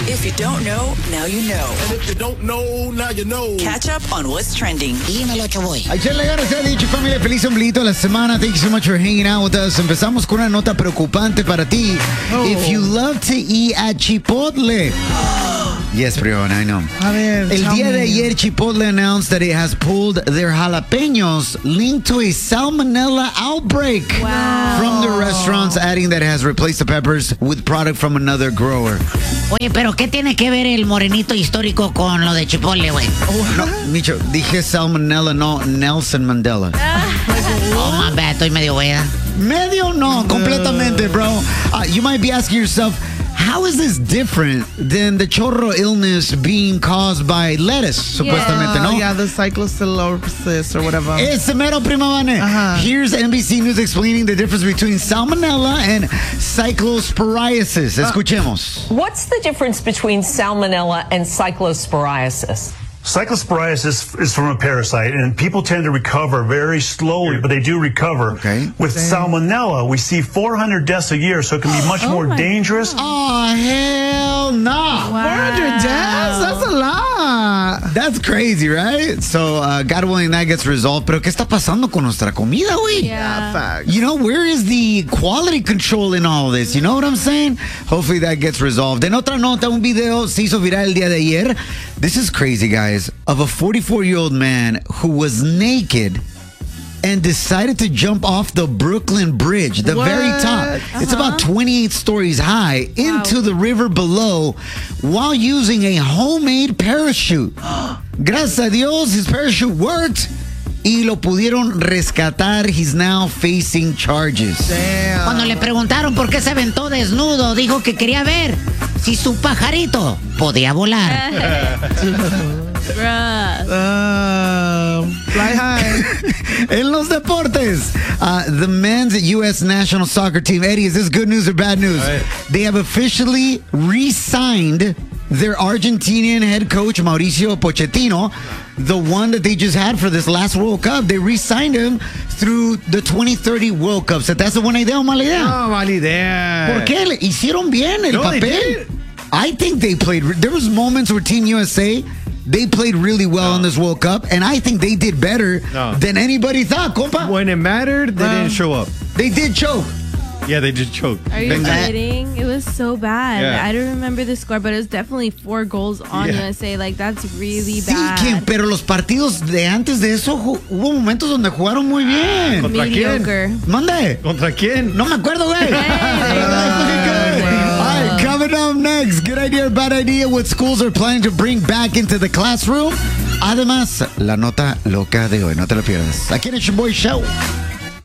If you don't know, now you know. And if you don't know, now you know. Catch up on what's trending. Dímelo, Choboy. Échenle ganas, se ha dicho, familia. Feliz ombliguito de la semana. Thank you so much for hanging out with us. Empezamos con una nota preocupante para ti. If you love to eat at Chipotle. Yes, Brion, I know. A ver, El día de ayer, Chipotle announced that it has pulled their jalapenos linked to a salmonella outbreak from the restaurants, adding that it has replaced the peppers with product from another grower. Oye, pero ¿qué tiene que ver el morenito histórico con lo de Chipotle, güey? No, Micho, dije salmonella, no Nelson Mandela. Oh, my bad, estoy medio wea. Medio no, completamente, bro. You might be asking yourself, how is this different than the chorro illness being caused by lettuce, supuestamente, no? Yeah, the cyclosillosis or whatever. Ese mero, prima Vane. Here's NBC News explaining the difference between salmonella and cyclosporiasis. Escuchemos. What's the difference between salmonella and cyclosporiasis? Cyclosporiasis is from a parasite, and people tend to recover very slowly, but they do recover. Okay. With salmonella, we see 400 deaths a year, so it can be much more dangerous. Oh, hell nah. 400 deaths? That's a lot. That's crazy, right? So, God willing, that gets resolved. Pero, ¿qué está pasando con nuestra comida, güey? Yeah, facts. You know, where is the quality control in all this? You know what I'm saying? Hopefully that gets resolved. En otra nota, un video se hizo viral el día de ayer. This is crazy, guys. Of a 44-year-old man who was naked and decided to jump off the Brooklyn Bridge, the very top. It's about 28 stories high, into the river below while using a homemade parachute. Gracias a Dios, his parachute worked. Y lo pudieron rescatar. He's now facing charges. Damn. Cuando le preguntaron por qué se aventó desnudo, dijo que quería ver si su pajarito podía volar. Fly high. En los deportes, the men's U.S. national soccer team, Eddie, is this good news or bad news? Right. They have officially re-signed their Argentinian head coach, Mauricio Pochettino, the one that they just had for this last World Cup. They re-signed him through the 2030 World Cup. ¿Se te hace buena idea o mala idea? No, mala idea. ¿Por qué? Le hicieron bien el No, they papel. did. I think they played. There was moments where Team USA, they played really well in this World Cup, and I think they did better than anybody thought, compa. When it mattered, they didn't show up. They did choke. Yeah, they just choked. Are you kidding? It was so bad. Yeah. I don't remember the score, but it was definitely 4 goals on USA. Like, that's really Sí, bad. pero los partidos de antes de eso, hubo momentos donde jugaron muy bien. ¿Contra Mediocre. quién? Mande. ¿Contra quién? No me acuerdo, güey. Hey, All right, coming up next, good idea or bad idea, what schools are planning to bring back into the classroom. Además, la nota loca de hoy, no te la pierdas. Aquí en el Show Boy Show.